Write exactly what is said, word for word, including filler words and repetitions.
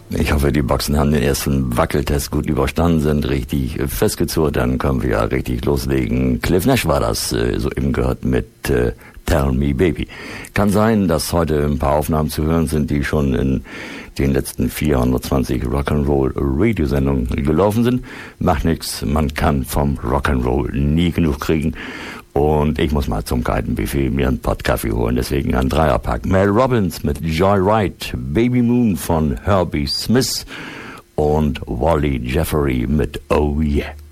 Ich hoffe, die Boxen haben den ersten Wackeltest gut überstanden, sind richtig festgezurrt, dann können wir ja richtig loslegen. Cliff Nash war das, äh, so eben gehört mit äh, Tell Me Baby. Kann sein, dass heute ein paar Aufnahmen zu hören sind, die schon in den letzten vierhundertzwanzig Rock'n'Roll Radiosendungen gelaufen sind. Macht nix, man kann vom Rock'n'Roll nie genug kriegen. Und ich muss mal zum kalten Buffet mir einen Pott Kaffee holen, deswegen ein Dreierpack. Mel Robbins mit Joyride, Baby Moon von Herbie Smith und Wally Jeffery mit Oh Yeah.